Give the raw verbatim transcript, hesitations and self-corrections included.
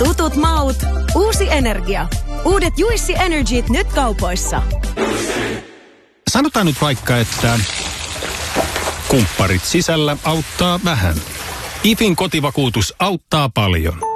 Tutut maut, uusi energia. Uudet Juicy Energyt nyt kaupoissa. Sanotaan nyt vaikka, että kumpparit sisällä auttaa vähän. I F In kotivakuutus auttaa paljon.